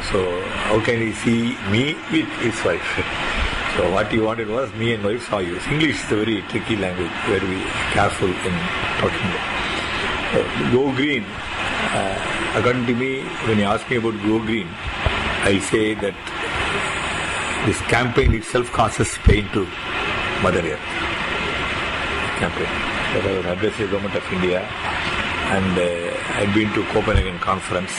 So how can he see me with his wife? So what he wanted was me and wife saw you. English is a very tricky language, very careful in talking. Go green. According to me, when you ask me about Go Green, I say that this campaign itself causes pain to Mother Earth. Campaign. That I was addressing the Government of India, and I'd been to Copenhagen conference.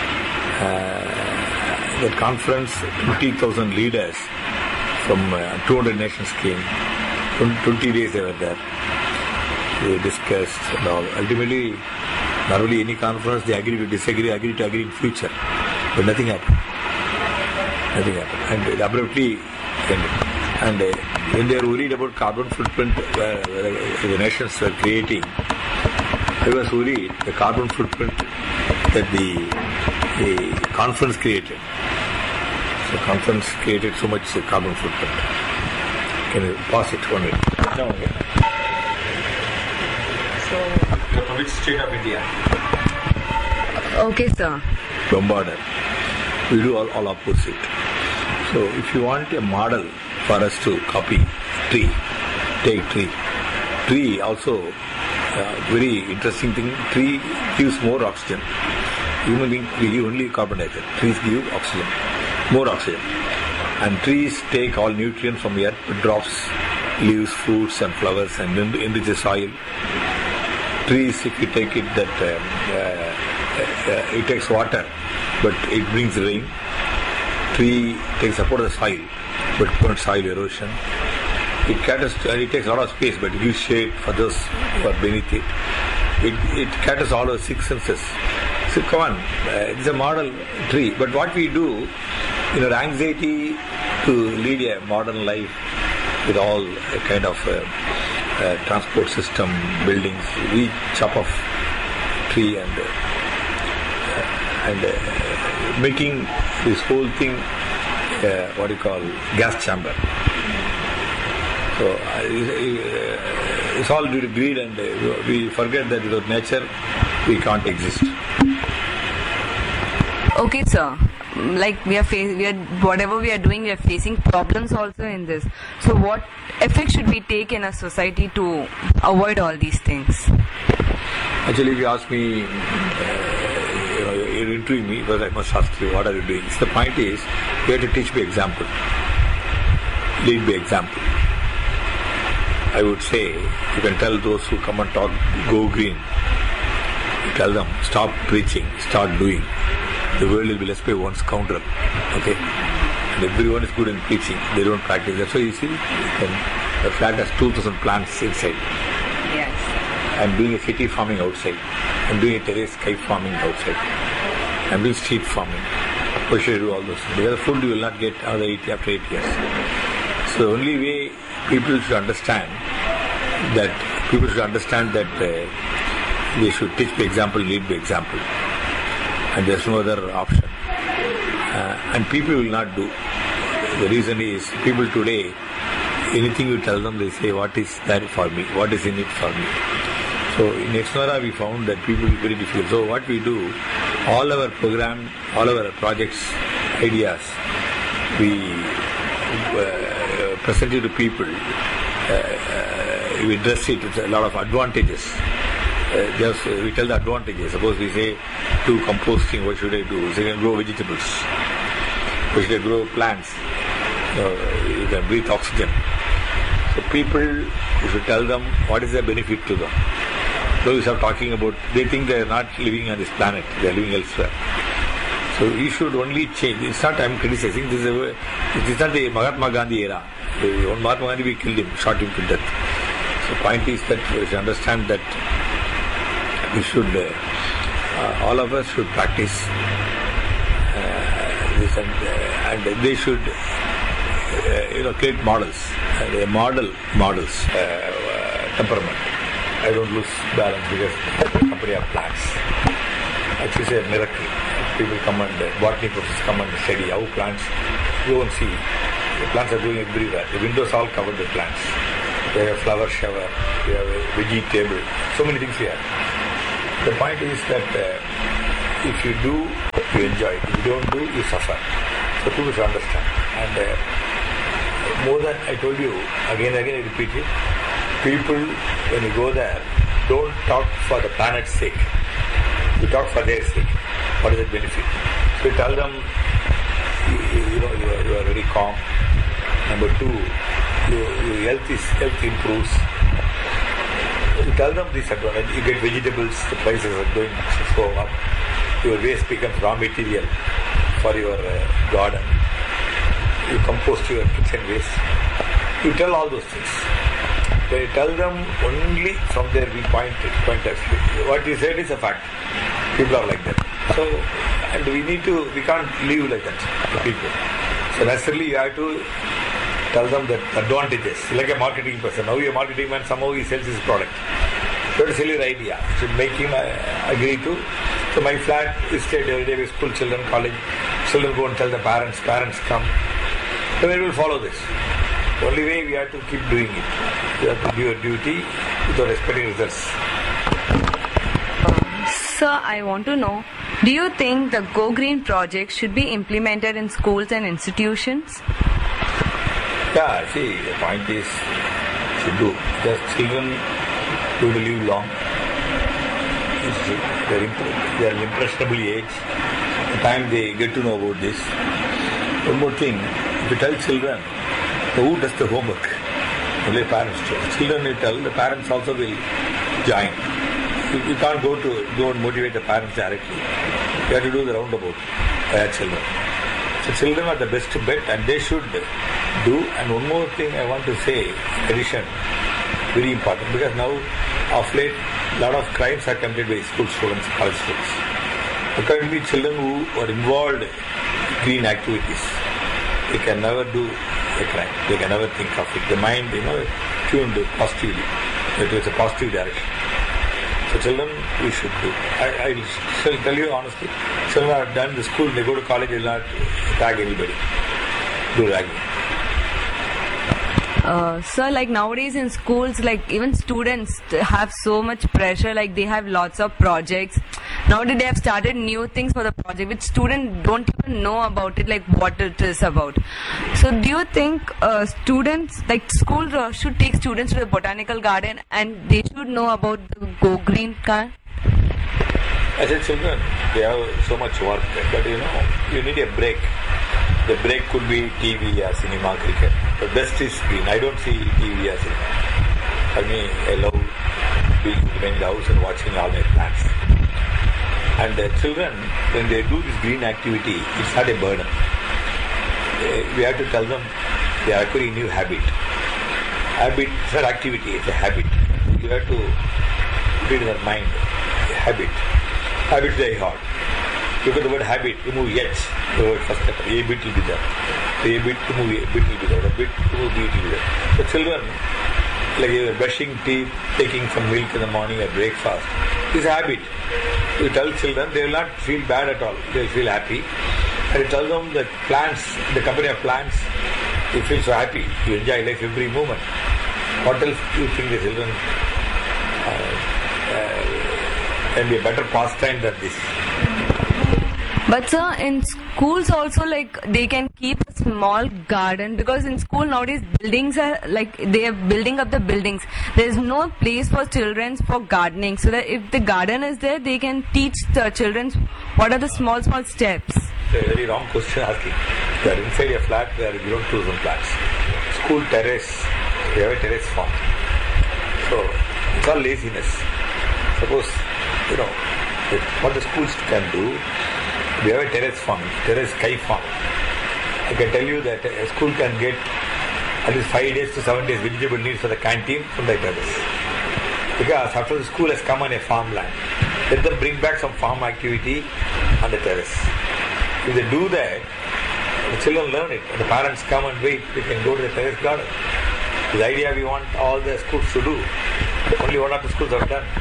That conference, 20,000 leaders from 200 nations came. 20 days they were there. They discussed and all. Ultimately, not only any conference, they agreed to disagree, agreed to agree in future. But nothing happened. Nothing happened. And it abruptly ended. And when they were worried about carbon footprint the nations were creating, I was worried the carbon footprint that the conference created. So conference created so much carbon footprint. Can you pause it 1 minute? No, okay. So, you're from which state of India? Okay, sir. Bombarder. We do all opposite. So if you want a model for us to copy, tree. Take tree. Tree also, very interesting thing, tree gives more oxygen. Human being give only carbon dioxide. Trees give oxygen, more oxygen. And trees take all nutrients from the earth, drops, leaves, fruits and flowers and enrich the soil. Trees, if you take it that it takes water, but it brings rain. Tree takes support of the soil, but prevents soil erosion. It takes a lot of space, but it gives shade for those who are beneath it. It caters all our 6 senses. So come on, it's a model tree. But what we do, in our anxiety to lead a modern life with all kind of transport system, buildings, we chop off tree and making this whole thing what you call gas chamber. So it's all due to greed, and we forget that without nature we can't exist. Okay, sir. Like whatever we are doing, we are facing problems also in this. So what effect should we take in a society to avoid all these things? Actually, if you ask me, you're interviewing me, because I must ask you, what are you doing? So the point is, you have to teach by example. Lead by example. I would say, you can tell those who come and talk, go green. You tell them, stop preaching, start doing. The world will be less by one scoundrel. Okay? And everyone is good in preaching. They don't practice. That's why you see, the flat has 2,000 plants inside. Yes. I'm doing a city farming outside. I'm doing a terrace sky farming outside. I'm doing street farming. Why should I do all those things? Because food you will not get after 8 years. So the only way people should understand that they should teach by example, lead by example. And there's no other option. And people will not do. The reason is, people today, anything you tell them, they say, what is that for me? What is in it for me? So in Exnora we found that people are very difficult. So what we do, all our program, all our projects, ideas, we present it to people. We address it with a lot of advantages. We tell the advantages. Suppose we say, do composting, what should I do? So you can grow vegetables. Or should I grow plants? You can breathe oxygen. So people, you should tell them what is the benefit to them. Though you start talking about, they think they are not living on this planet, they are living elsewhere. So you should only change. It's not, I'm criticizing, this is not the Mahatma Gandhi era. On Mahatma Gandhi we killed him, shot him to death. So the point is that we should understand that we should, all of us should practice this, and they should create models, models, temperament. I don't lose balance because the company have plants. Actually, it's a miracle. People come and, botany professors come and study how plants, go and see. The plants are growing everywhere. The windows all covered with plants. They have a flower shower, they have a veggie table, so many things here. The point is that if you do you enjoy it. If you don't do, you suffer. So people should understand. And more than I told you, again and again I repeat it, people, when you go there, don't talk for the planet's sake. You talk for their sake. What is the benefit? So you tell them, you are very calm. Number two, your health improves. You tell them this advantage. You get vegetables, the prices are going so up. Your waste becomes raw material for your garden. You compost your kitchen waste. You tell all those things. When you tell them only from their viewpoint of view. What you said is a fact. People are like that. So, and we can't live like that, the people. So necessarily you have to tell them the advantages. Like a marketing person. Now you're a marketing man, somehow he sells his product. You have to sell your idea. You should make him agree to. So my flat is stayed every day with school children, college. Children go and tell the parents come. So we will follow this. The only way we have to keep doing it. You have to do your duty without expecting results. Sir, I want to know, do you think the Go Green project should be implemented in schools and institutions? Yeah, see, the point is, should do. Because children do to live long. They are impressionable age. The time they get to know about this. One more thing, if you tell children, who does the homework? Only parents do. Children you tell, the parents also will join. You can't go and motivate the parents directly. You have to do the roundabout by our children. So children are the best bet and they should do. And one more thing I want to say, addition, very important, because now of late a lot of crimes are committed by school students, college students. Accordingly, children who are involved in green activities, they can never do a crime. They can never think of it. The mind, tuned positively. It is a positive direction. So children, we should do. I shall tell you honestly, children are done the school, they go to college, they will not tag anybody. Do ragging. Sir, like nowadays in schools, like even students have so much pressure, like they have lots of projects. Nowadays they have started new things for the project, which students don't even know about it, like what it is about. So do you think students, like school should take students to the botanical garden and they should know about the Go Green car? I said children, they have so much work, but you need a break. The break could be TV or cinema, cricket. The best is screen. I don't see TV or cinema. For me, I love being in the house and watching all my plants. And the children, when they do this green activity, it's not a burden. We have to tell them they are acquiring a new habit. Habit is not activity, it's a habit. You have to put it in their mind. A habit. Habit is very hard. Look at the word habit, remove H, the word first letter, A bit will be there. A bit, remove A bit will be there. A bit, remove B will be there. So children, like you are brushing teeth, taking some milk in the morning or breakfast, is a habit. You tell children, they will not feel bad at all. They will feel happy. And you tell them that plants, the company of plants, you feel so happy. You enjoy life every moment. What else do you think the children can be a better pastime than this? But sir, in schools also, like they can keep a small garden, because in school nowadays buildings are like they are building up the buildings. There is no place for children for gardening, so that if the garden is there, they can teach the children what are the small steps. It's a very wrong question asking. You are inside a flat where you don't choose some plants. School terrace, we have a terrace farm. So it's all laziness. Suppose what the schools can do. We have a terrace farm, terrace sky farm. I can tell you that a school can get at least 5 days to 7 days vegetable needs for the canteen from the terrace. Because after the school has come on a farmland, let them bring back some farm activity on the terrace. If they do that, the children learn it. And the parents come and wait, they can go to the terrace garden. The idea we want all the schools to do. Only one of the schools have done.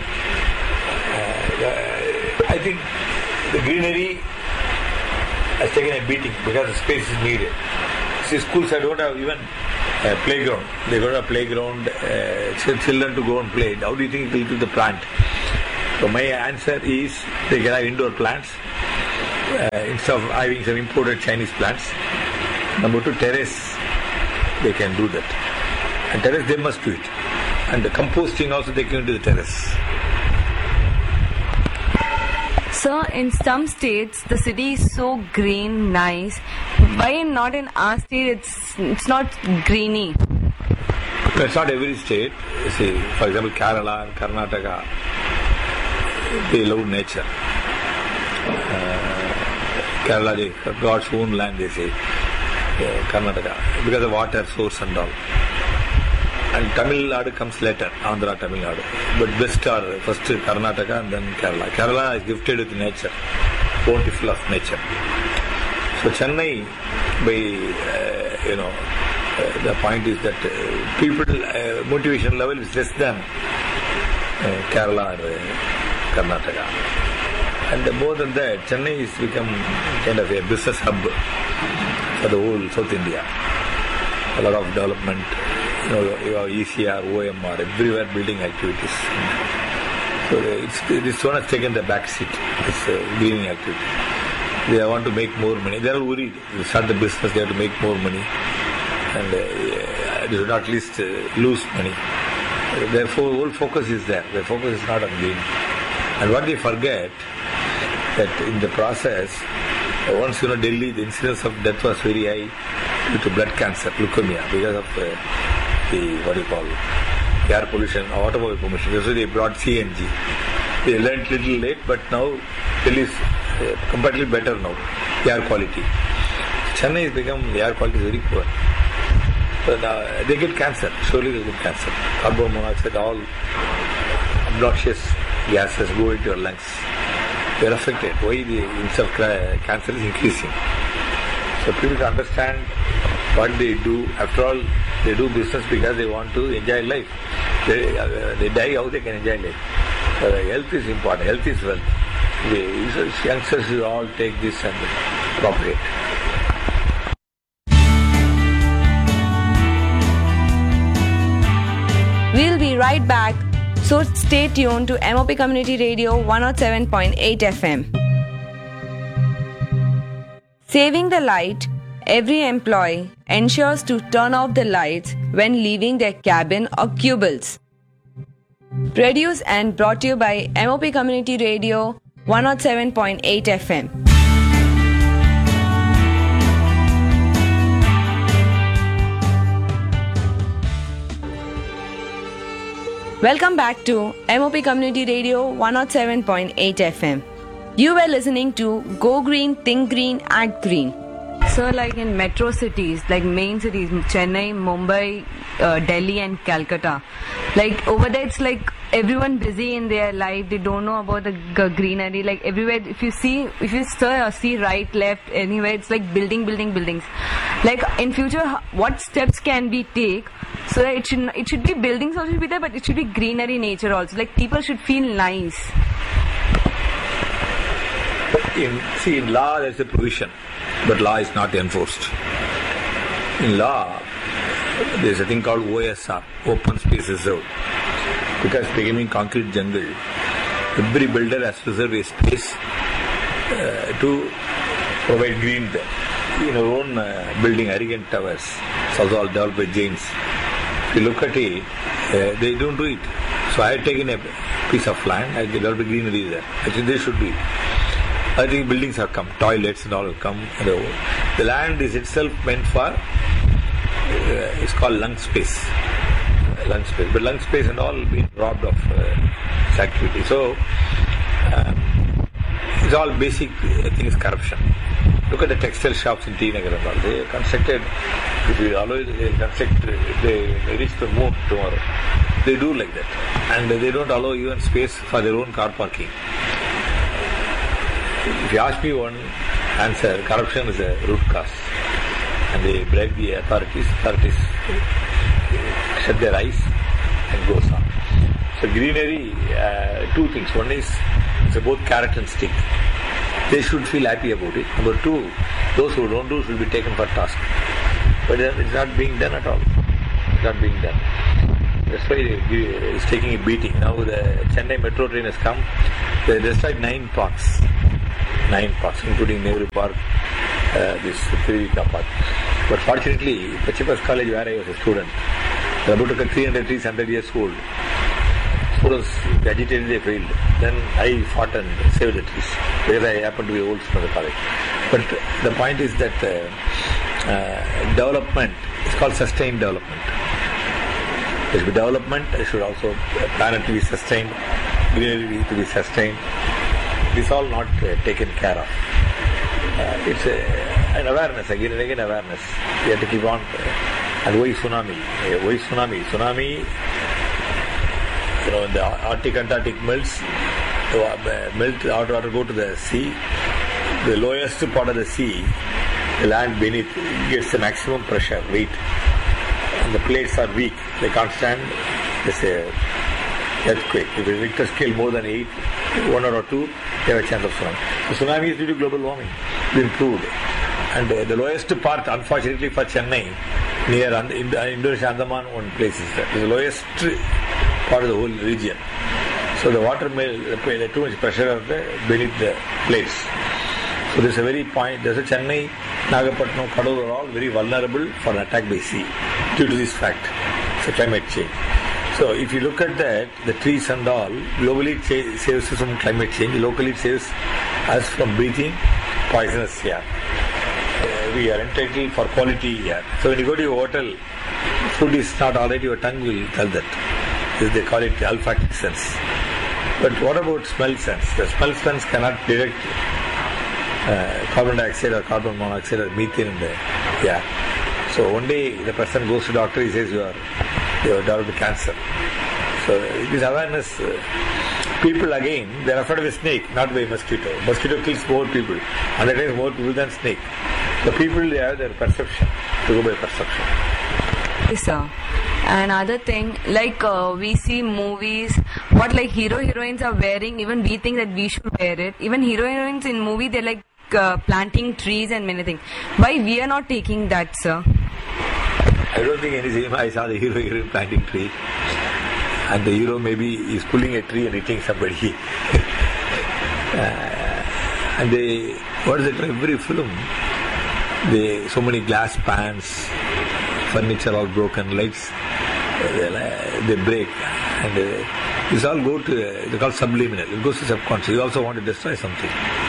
I think the greenery has taken a beating because the space is needed. See, schools don't have even a playground. They don't have a playground, children to go and play. How do you think it will do the plant? So my answer is they can have indoor plants. instead of having some imported Chinese plants. Number two, terrace, they can do that. And terrace, they must do it. And the composting also they can do the terrace. So in some states, the city is so green, nice. Why not in our state? It's not greeny. No, it's not every state. You see, for example, Kerala and Karnataka, they love nature. Kerala, they God's own land, they say. Karnataka, because of water source and all. And Tamil Nadu comes later, Andhra, Tamil Nadu. But best are first Karnataka and then Kerala. Kerala is gifted with nature, bountiful of nature. So Chennai, the point is that people motivation level is less than Kerala or Karnataka. And more than that, Chennai has become kind of a business hub for the whole South India. A lot of development, you have ECR, OMR, everywhere building activities. So this one has taken the back seat, this greening activity. They want to make more money. They are worried. They start the business, they have to make more money. And they should not least lose money. Therefore, whole focus is there. The focus is not on green. And what they forget, that in the process, once Delhi, the incidence of death was very high due to blood cancer, leukemia, because of air pollution, automobile pollution. So they brought CNG. They learned little late, but now Delhi is completely better now, air quality. Chennai has become, the air quality is very poor. So now they get cancer, surely they get cancer. Carbon monoxide, all obnoxious gases go into your lungs. They are affected. Why the incidence of cancer is increasing? So people should understand what they do. After all, they do business because they want to enjoy life. They die, how they can enjoy life? Health is important. Health is wealth. Youngsters should all take this and propagate. We'll be right back. So stay tuned to MOP Community Radio 107.8 FM. Saving the light, every employee ensures to turn off the lights when leaving their cabin or cubibles. Produced and brought to you by MOP Community Radio 107.8 FM. Welcome back to MOP Community Radio 107.8 FM. You were listening to Go Green, Think Green, Act Green. So like in metro cities, like main cities, Chennai, Mumbai, Delhi and Calcutta, like over there it's like everyone busy in their life, they don't know about the greenery, like everywhere if you see right, left, anywhere it's like buildings. Like in future, what steps can we take so that it should be buildings also should be there, but it should be greenery nature also, like people should feel nice. In law there is a provision, but law is not enforced. In law, there is a thing called OSR, Open Space Reserve. Because becoming concrete jungle, every builder has to reserve a space to provide green there. In our own building, Arrogant Towers, it's also all developed by Jains. If you look at it, they don't do it. So I have taken a piece of land, I developed greenery there. Actually, they should do it. I think buildings have come, toilets and all have come. The land is itself meant for, it's called lung space. But lung space and all been robbed of its activity. So, it's all basic things, corruption. Look at the textile shops in T Nagar and all. They constructed, if you allow it, they reach the moon tomorrow. They do like that. And they don't allow even space for their own car parking. If you ask me one answer, corruption is a root cause. And they bribe the authorities shut their eyes and goes on. So greenery, two things. One is, it's both carrot and stick. They should feel happy about it. Number two, those who don't do should be taken for task. But it's not being done at all. It's not being done. That's why it's taking a beating. Now the Chennai metro train has come. They destroyed 9 parks. 9 parks, including Nehru Park, this Trivika Park. But fortunately, Pachipas College, where I was a student, they about to cut 300 trees 100 years old. Students agitated, they failed. Then I fought and saved the trees because I happened to be old from the college. But the point is that development is called sustained development. There should be development, there should also planet to be sustained, greenery to be sustained. This is all not taken care of. It's an awareness, again and again awareness. We have to keep on. And why tsunami? Why tsunami? Tsunami, in the Arctic, Antarctic melts, the water go to the sea. The lowest part of the sea, the land beneath, gets the maximum pressure, weight. And the plates are weak. They can't stand this earthquake. If the Richter scale more than 8, 1 or 2, they have a chance of tsunami. So tsunami is due to global warming. Been proved. And the lowest part, unfortunately for Chennai, near Indonesia Andaman, one place is that. The lowest part of the whole region. So the water may too much pressure beneath the plates. So there's a very point. There's a Chennai, Nagapattinam, Kadur are all very vulnerable for an attack by sea due to this fact. So climate change. So if you look at that, the trees and all, globally it saves us from climate change. Locally it saves us from breathing poisonous air. We are entitled for quality air. So when you go to your hotel, food is not alright, your tongue will tell that. They call it the olfactory sense. But what about smell sense? The smell sense cannot detect carbon dioxide or carbon monoxide or methane in the air. So one day the person goes to doctor, he says you have developed cancer. So this awareness, people again, they are afraid of a snake, not by mosquito. Mosquito kills more people, 100 times more people than snake. The people, they have their perception, to go by perception. Yes, sir. Another thing, like we see movies, what like heroines are wearing, even we think that we should wear it. Even heroines in movie, they're like planting trees and many things. Why we are not taking that, sir? I don't think any cinema I saw the hero planting tree. And the hero maybe is pulling a tree and hitting somebody. And they, what is it, every film, so many glass pans, furniture all broken, lights, they break. And this all go to, they call subliminal. It goes to subconscious. You also want to destroy something.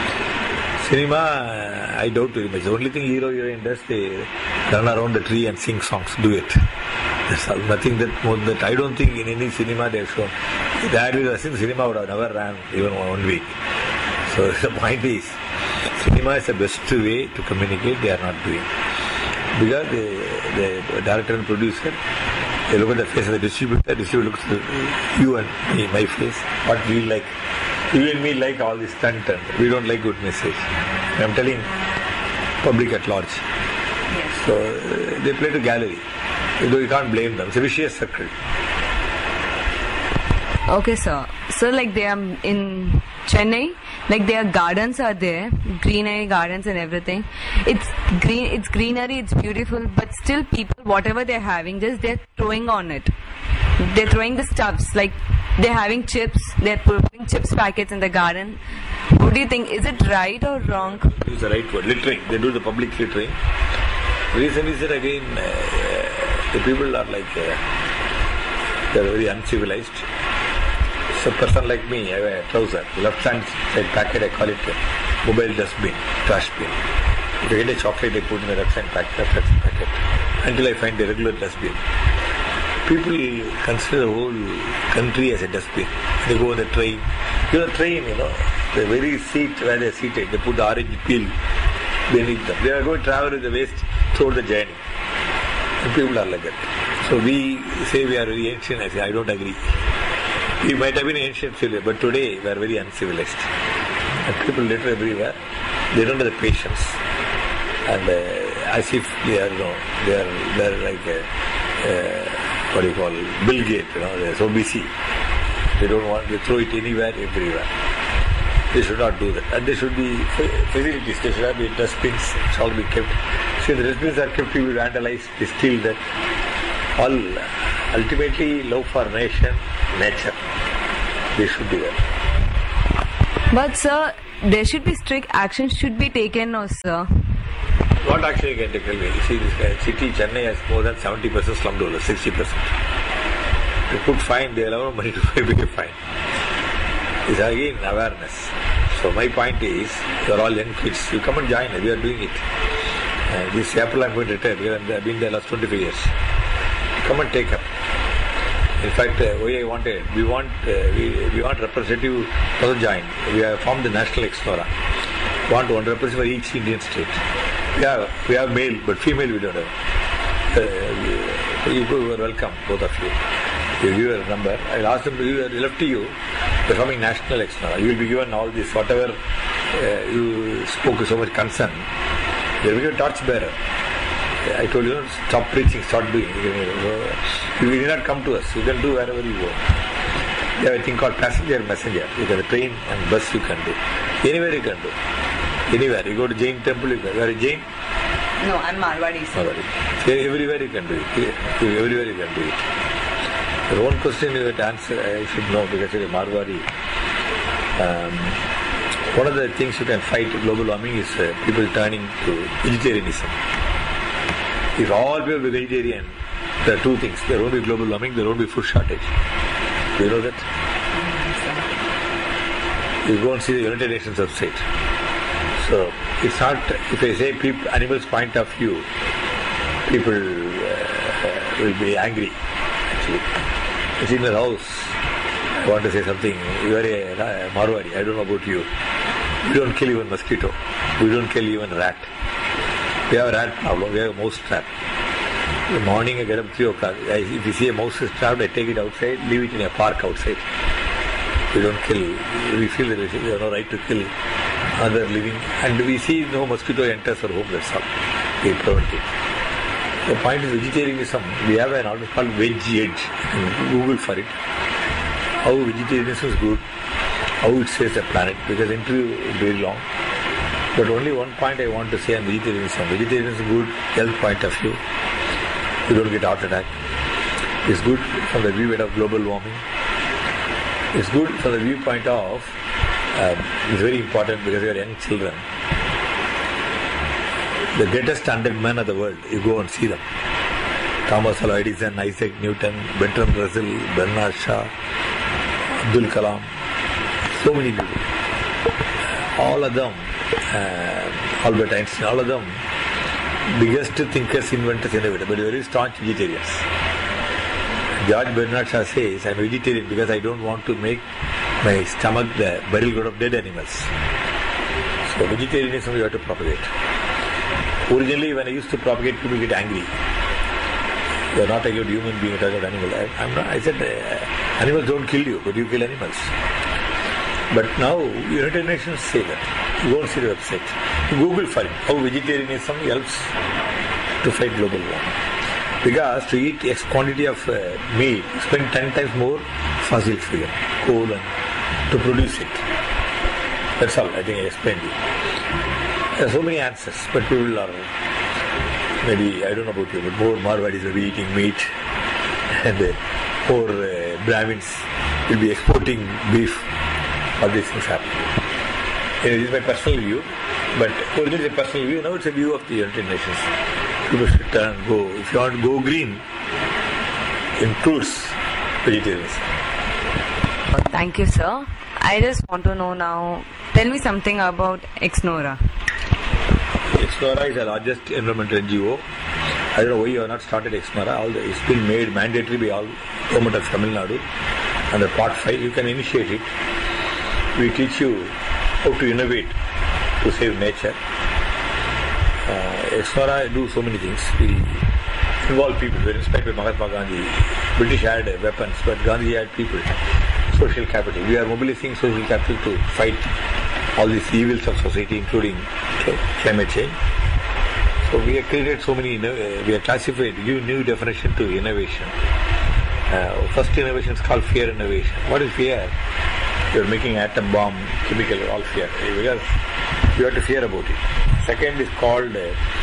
Cinema, I doubt very much. The only thing heroine does, they run around the tree and sing songs, do it. That's all. Nothing that more than that. I don't think in any cinema they have shown. If that was in cinema would have never ran even 1 week. So the point is, cinema is the best way to communicate. They are not doing. Because the director and producer, they look at the face of the distributor looks at you and me, my face, what we like. You and me like all this stunt and we don't like good message. I'm telling public at large. Yes. So they play to gallery. You can't blame them. It's a vicious circle. Okay, sir. So like they are in Chennai, like their gardens are there, greenery gardens and everything. It's green, it's greenery, it's beautiful, but still people, whatever they're having, just they're throwing on it. They're throwing the stuffs, like they're having chips, they're putting chips packets in the garden. What do you think? Is it right or wrong? It's the right word. Littering. They do the public littering. Reason is that again, the people are like, they're very uncivilized. So a person like me, I have a trouser, left hand side packet, I call it a mobile dustbin, trash bin. If I get a chocolate, I put in the left hand packet, until I find a regular dustbin. People consider the whole country as a dustbin. They go on the train. The train, the very seat where they are seated, they put the orange peel beneath them. They are going to travel with the waste throughout the journey. And people are like that. So we say we are very ancient. I say, I don't agree. We might have been ancient civilized, but today we are very uncivilized. And people litter everywhere. They don't have the patience. And as if they are, they are like what do you call, Bill Gates, they're so busy. They don't want to throw it anywhere, everywhere. They should not do that. And there should be facilities. There should have be dustbins, it shall be kept. So the dustbins are kept, people vandalize, they steal that. All ultimately love for nation, nature. They should do that. But sir, there should be strict action should be taken, no, sir. What action you can take? You see, this city, Chennai has more than 70% slum dwellers, 60%. They put fine, they allow money to pay a fine. It's again awareness. So my point is, you are all young kids. You come and join. We are doing it. This April I'm going to retire because I've been there last 25 years. Come and take up. In fact, we want representative to join. We have formed the National Explora. We want one representative for each Indian state. We have male, but female we don't have. You are welcome, both of you. You give your number. I'll ask them to give left to you. Becoming National Explora. You will be given all this, whatever you spoke with so much concern. You will be a torch bearer. I told you, stop preaching, start doing. You will not come to us. You can do wherever you go. They have a thing called passenger messenger. You can train and bus you can do. Anywhere you can do. Anywhere. You go to Jain temple, you can. You are a Jain? No, I'm Marwadi. Everywhere you can do it. Everywhere you can do it. Your own question you have to answer, I should know because you are Marwadi. One of the things you can fight global warming is people turning to vegetarianism. If all people be vegetarian, there are two things. There won't be global warming, there won't be food shortage. Do you know that? You go and see the United Nations website. So, it's not, if I say animals' point of view, people will be angry, actually. It's in the house. I want to say something. You are a Marwari, I don't know about you. We don't kill even mosquito. We don't kill even rat. We have a rat problem. We have a mouse trap. In the morning I get up 3 o'clock. If you see a mouse is trapped, I take it outside, leave it in a park outside. We don't kill. We feel that we have no right to kill other living. And we see no mosquito enters our home, that's all. We prevent it. The point is vegetarianism. We have an article called Veg Edge. You can Google for it. How vegetarianism is good. How it saves the planet. Because the interview is very long. But only one point I want to say on vegetarianism. Vegetarianism is good health point of view. You don't get heart attack. It's good from the viewpoint of global warming. It's good from the viewpoint of, it's very important because you are young children. The greatest 100 men of the world, you go and see them. Thomas Alva Edison, Isaac Newton, Bertrand Russell, Bernard Shaw, Abdul Kalam, so many people. All of them, Albert Einstein, all of them, biggest thinkers, inventors, innovators, but very staunch vegetarians. George Bernard Shaw says, I'm vegetarian because I don't want to make my stomach the burial ground of dead animals. So vegetarianism you have to propagate. Originally when I used to propagate, people get angry. You are not a good human being, you are a good animal. I said, animals don't kill you, but you kill animals. But now, United Nations say that. You go and see the website. Google for it, how vegetarianism helps to fight global warming. Because to eat X quantity of meat, spend 10 times more fossil fuel, coal, and to produce it. That's all I think I explained you. There are so many answers, but people are, maybe, I don't know about you, but more Marwadis will be eating meat, and more Brahmins will be exporting beef. All these things happen. This is my personal view, but originally it's a personal view, now it's a view of the United Nations. People should turn and go. If you want to go green, includes vegetarianism. Thank you, sir. I just want to know now, tell me something about Exnora. Exnora is the largest environmental NGO. I don't know why you have not started Exnora. It's been made mandatory by all government of Tamil Nadu under Part 5. You can initiate it. We teach you how to innovate to save nature. Exnora do so many things. We involve people. We were inspired by Mahatma Gandhi. British had weapons, but Gandhi had people. Social capital. We are mobilizing social capital to fight all these evils of society, including climate change. So we have created so many, we have classified, give new definition to innovation. First innovation is called fear innovation. What is fear? You are making atom bomb, chemical, all fear. Because you have to fear about it. Second is called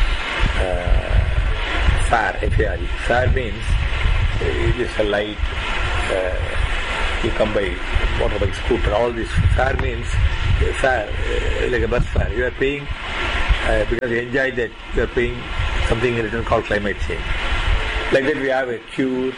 FAR, F-A-R-E. FAR means it is a light, you come by motorbike, scooter, all this. FAR means fare, like a bus fare. You are paying because you enjoy that. You are paying something in return called climate change. Like that, we have a cure,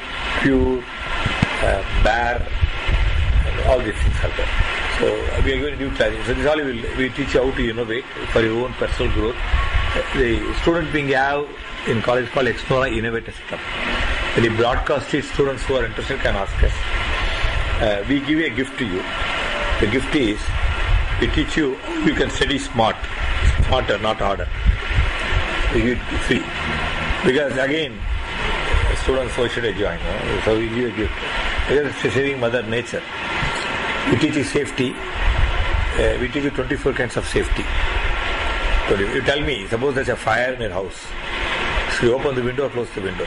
bear, and all these things are there. So we are going to new classes. So this all we teach you how to innovate for your own personal growth. The student being have in college called Exnora Innovator System. When you broadcast it, students who are interested can ask us. We give a gift to you. The gift is we teach you can study smarter, not harder. We give it free. Because again, students who should enjoy. So we give a gift. Because it's saving Mother Nature. We teach you safety. We teach you 24 kinds of safety. So you tell me, suppose there's a fire in your house. So you open the window or close the window?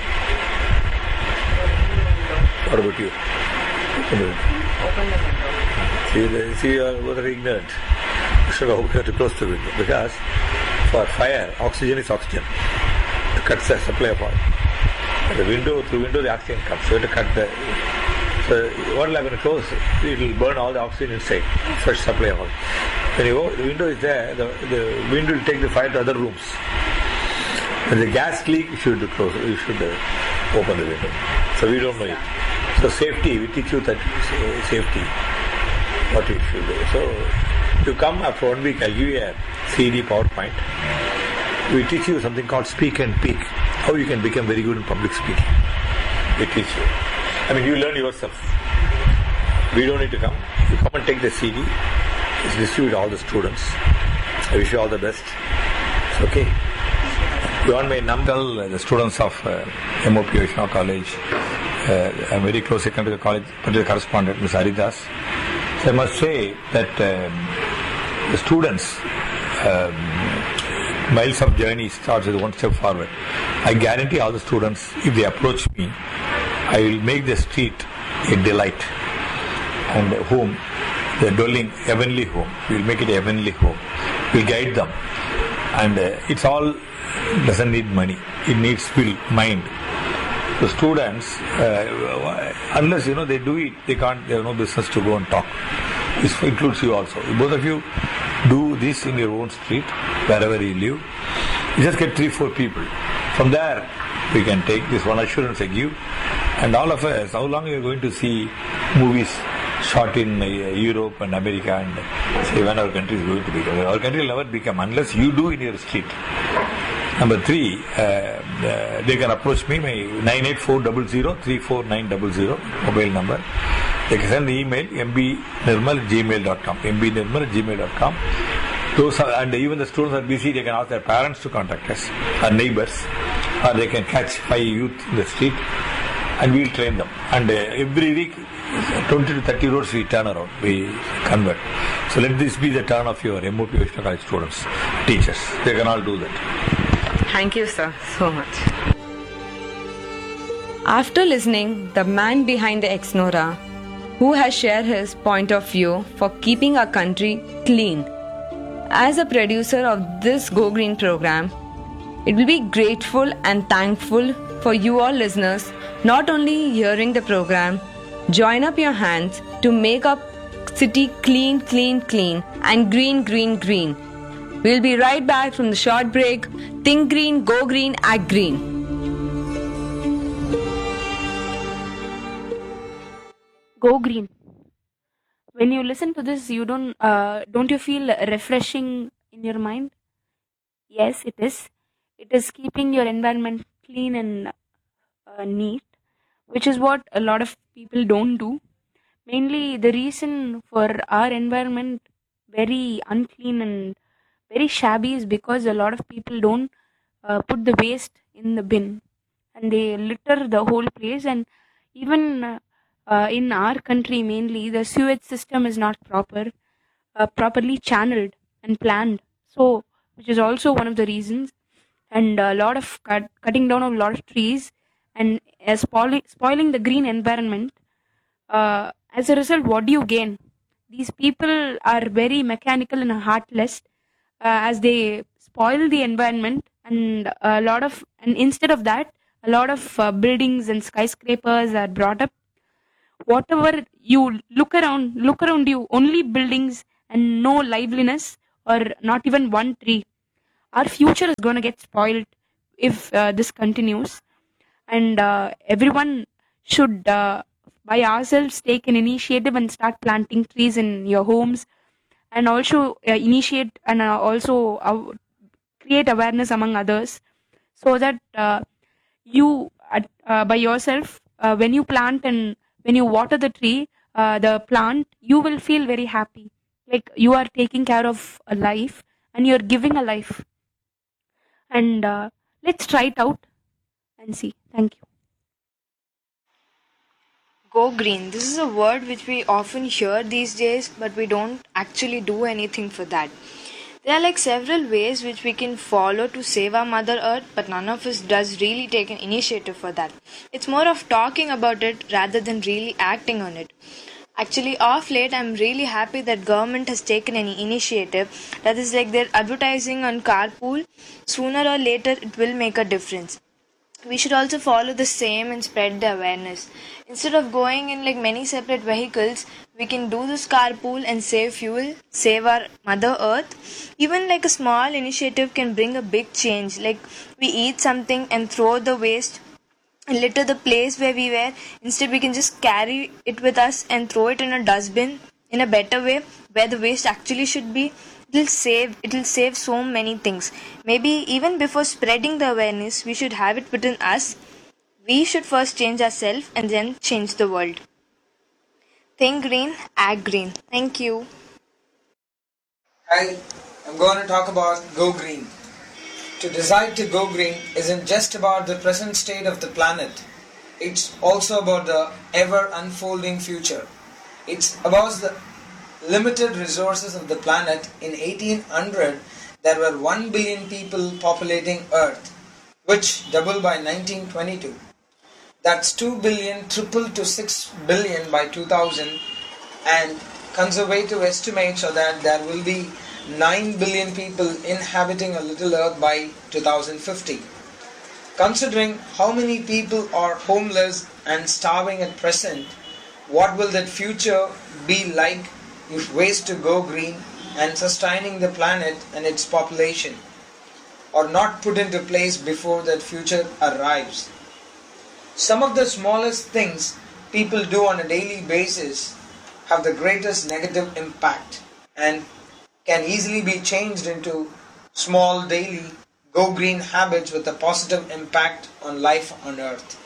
What about you? Open the window. See, you are both ignorant. You have to close the window because for fire, oxygen is oxygen. To cut the supply of oil. Through window the oxygen comes. So you have to cut the. So what will happen? Close. It will burn all the oxygen inside. Fresh supply of oil. When you go, the window is there. The wind will take the fire to other rooms. When the gas leak, you should close. You should open the window. So we don't know it. So safety, we teach you that safety, what you should do. So you come after 1 week, I'll give you a CD PowerPoint. We teach you something called speak and peak. How you can become very good in public speaking. We teach you. I mean, you learn yourself. We don't need to come. You come and take the CD. It's distributed to all the students. I wish you all the best. It's okay. Beyond my number, the students of MOP Vaishnava College, I'm very closely connected to the college, particular correspondent, Ms. Haridas. So I must say that the students, miles of journey starts with one step forward. I guarantee all the students, if they approach me, I will make the street a delight and a home, the dwelling, heavenly home. We will make it a heavenly home. We will guide them. And it's all doesn't need money. It needs will, mind. The students, unless they do it, they have no business to go and talk. This includes you also. Both of you do this in your own street, wherever you live. You just get 3-4 people. From there, we can take this one assurance I give. And all of us, how long are you going to see movies shot in Europe and America and say when our country is going to become? Our country will never become unless you do in your street. Number 3, they can approach me, my 984003490 mobile number. They can send the email mbnirmal@gmail.com. mbnirmal@gmail.com. Those are, and even the students are busy, they can ask their parents to contact us, our neighbors, or they can catch 5 youth in the street and we'll train them. And every week, 20 to 30 roads we turn around, we convert. So let this be the turn of your MOP Vaishnava College students, teachers. They can all do that. Thank you, sir, so much. After listening, the man behind the Exnora, who has shared his point of view for keeping our country clean. As a producer of this Go Green program, it will be grateful and thankful for you all listeners not only hearing the program, join up your hands to make our city clean, clean, clean and green, green, green. We'll be right back from the short break. Think green, go green, act green. Go green. When you listen to this, you don't you feel refreshing in your mind? Yes, it is. It is keeping your environment clean and neat, which is what a lot of people don't do. Mainly, the reason for our environment very unclean and very shabby is because a lot of people don't put the waste in the bin and they litter the whole place. And even in our country, mainly the sewage system is not properly channeled and planned, so which is also one of the reasons. And a lot of cutting down of a lot of trees and spoiling the green environment. As a result, what do you gain? These people are very mechanical and heartless, as they spoil the environment, and instead of that, a lot of buildings and skyscrapers are brought up. Whatever you look around you, only buildings and no liveliness or not even one tree, our future is going to get spoiled if this continues. And everyone should, by ourselves, take an initiative and start planting trees in your homes, and also initiate and also create awareness among others, so that by yourself, when you plant and when you water the plant, you will feel very happy, like you are taking care of a life and you're giving a life. And let's try it out and see. Thank you. Go green. This is a word which we often hear these days, but we don't actually do anything for that. There are like several ways which we can follow to save our Mother Earth, but none of us does really take an initiative for that. It's more of talking about it rather than really acting on it. Actually, off late, I'm really happy that government has taken any initiative. That is like they're advertising on carpool. Sooner or later, it will make a difference. We should also follow the same and spread the awareness. Instead of going in like many separate vehicles, we can do this carpool and save fuel, save our Mother Earth. Even like a small initiative can bring a big change. Like we eat something and throw the waste and litter the place where we were. Instead, we can just carry it with us and throw it in a dustbin in a better way where the waste actually should be. It'll save so many things. Maybe even before spreading the awareness, we should have it within us. We should first change ourselves and then change the world. Think green, act green. Thank you. Hi, I'm going to talk about Go Green. To decide to go green isn't just about the present state of the planet, it's also about the ever unfolding future. It's about the limited resources of the planet. In 1800, there were 1 billion people populating Earth, which doubled by 1922. That's 2 billion tripled to 6 billion by 2000, and conservative estimates are that there will be 9 billion people inhabiting a little Earth by 2050. Considering how many people are homeless and starving at present, what will that future be like if ways to go green and sustaining the planet and its population are not put into place before that future arrives? Some of the smallest things people do on a daily basis have the greatest negative impact and can easily be changed into small daily go green habits with a positive impact on life on Earth.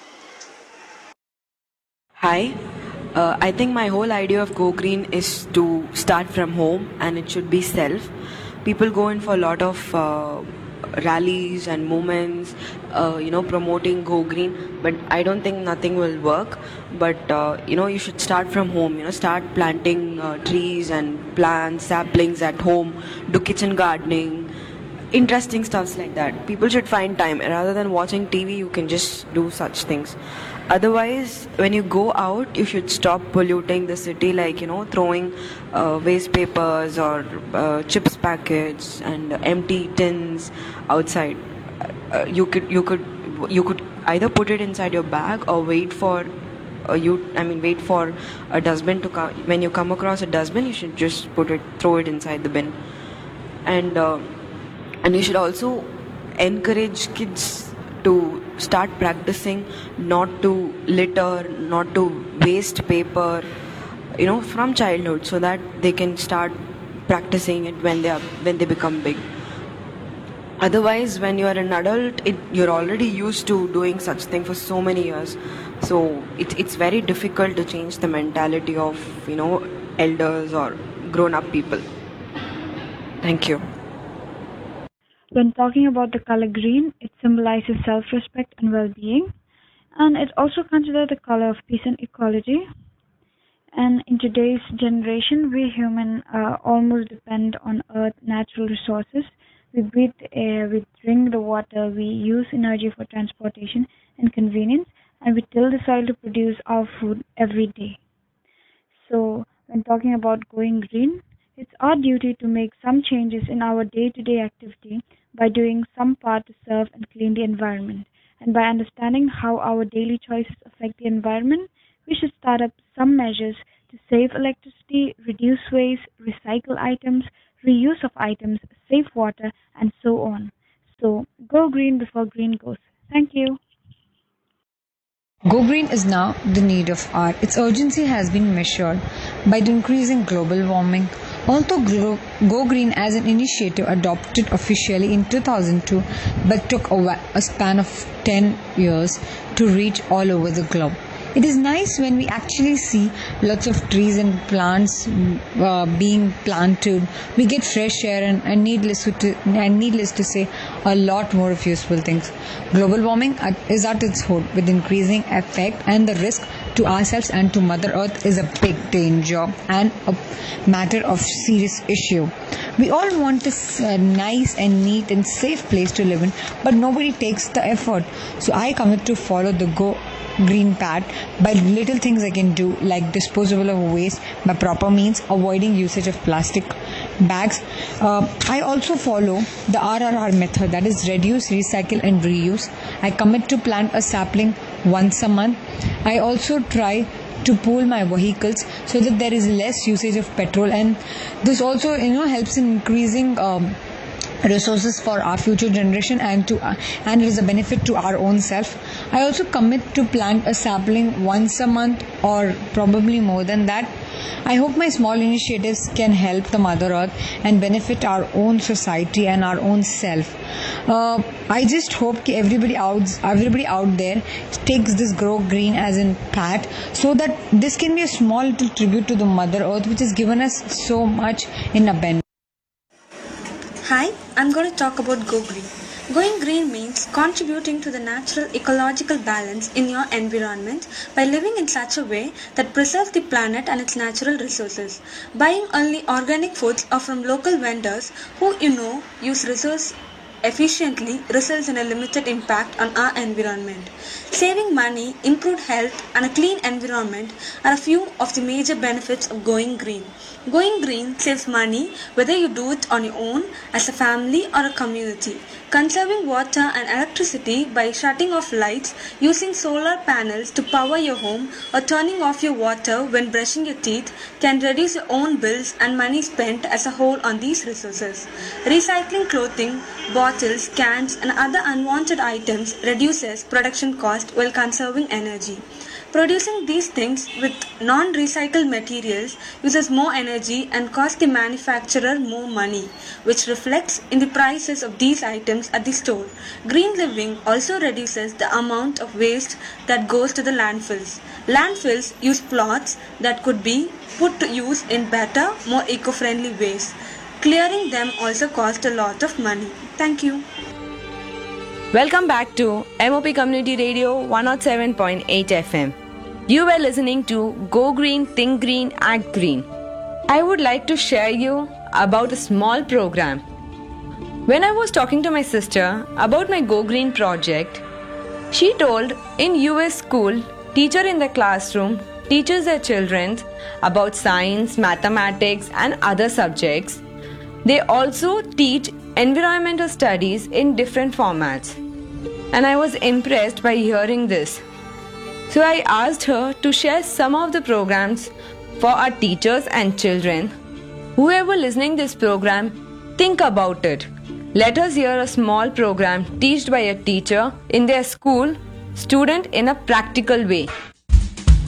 Hi. I think my whole idea of Go Green is to start from home, and it should be self. People go in for a lot of rallies and movements, promoting Go Green, but I don't think nothing will work. But you should start from home. Start planting trees and plants, saplings at home. Do kitchen gardening, interesting stuffs like that. People should find time rather than watching TV. You can just do such things. Otherwise, when you go out, you should stop polluting the city, like throwing waste papers or chips packets and empty tins outside. You could either put it inside your bag or wait for a dustbin to come. When you come across a dustbin, you should just throw it inside the bin. And you should also encourage kids to start practicing not to litter, not to waste paper, from childhood, so that they can start practicing it when they become big. Otherwise, when you are an adult, you're already used to doing such thing for so many years. So it's very difficult to change the mentality of elders or grown-up people. Thank you. When talking about the color green, it symbolizes self-respect and well-being, and it's also considered the color of peace and equality. And in today's generation, we humans almost depend on Earth's natural resources. We breathe the air, we drink the water, we use energy for transportation and convenience, and we till the soil to produce our food every day. So, when talking about going green, it's our duty to make some changes in our day-to-day activity by doing some part to serve and clean the environment. And by understanding how our daily choices affect the environment, we should start up some measures to save electricity, reduce waste, recycle items, reuse of items, save water, and so on. So, go green before green goes. Thank you. Go Green is now the need of hour. Its urgency has been measured by the increasing global warming. Although Go Green as an initiative adopted officially in 2002 but took a span of 10 years to reach all over the globe. It is nice when we actually see lots of trees and plants being planted. We get fresh air and needless to say, a lot more of useful things. Global warming is at its core with increasing effect, and the risk to ourselves and to Mother Earth is a big danger and a matter of serious issue. We all want a nice and neat and safe place to live in, but nobody takes the effort. So I commit to follow the Go Green path by little things I can do, like disposable of waste by proper means, avoiding usage of plastic bags. I also follow the RRR method, that is reduce, recycle and reuse. I commit to plant a sapling once a month. I also try to pool my vehicles so that there is less usage of petrol, and this also helps in increasing resources for our future generation, and it is a benefit to our own self. I also commit to plant a sapling once a month or probably more than that. I hope my small initiatives can help the Mother Earth and benefit our own society and our own self. I just hope everybody out there takes this Grow Green as in path, so that this can be a small little tribute to the Mother Earth, which has given us so much in abundance. Hi, I'm going to talk about Go Green. Going green means contributing to the natural ecological balance in your environment by living in such a way that preserves the planet and its natural resources. Buying only organic foods or from local vendors who use resource efficiently results in a limited impact on our environment. Saving money, improved health, and a clean environment are a few of the major benefits of going green. Going green saves money whether you do it on your own, as a family, or a community. Conserving water and electricity by shutting off lights, using solar panels to power your home, or turning off your water when brushing your teeth can reduce your own bills and money spent as a whole on these resources. Recycling clothing, bottles, cans, and other unwanted items reduces production cost while conserving energy. Producing these things with non-recycled materials uses more energy and costs the manufacturer more money, which reflects in the prices of these items at the store. Green living also reduces the amount of waste that goes to the landfills. Landfills use plots that could be put to use in better, more eco-friendly ways. Clearing them also costs a lot of money. Thank you. Welcome back to MOP Community Radio 107.8 FM. You were listening to Go Green, Think Green, Act Green. I would like to share you about a small program. When I was talking to my sister about my Go Green project, she told in US school, teacher in the classroom teaches their children about science, mathematics and other subjects. They also teach environmental studies in different formats. And I was impressed by hearing this. So I asked her to share some of the programs for our teachers and children. Whoever listening this program, think about it. Let us hear a small program taught by a teacher in their school student in a practical way.